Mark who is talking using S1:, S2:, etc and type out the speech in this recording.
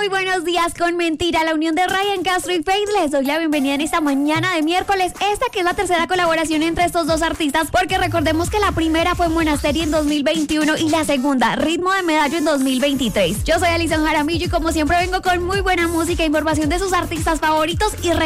S1: Muy buenos días con Mentira, la unión de Ryan Castro y Faith. Les doy la bienvenida en esta mañana de miércoles. Esta que es la tercera colaboración entre estos dos artistas, porque recordemos que la primera fue Monasterio en 2021 y la segunda, Ritmo de Medallo, en 2023. Yo soy Alison Jaramillo y como siempre vengo con muy buena música, información de sus artistas favoritos y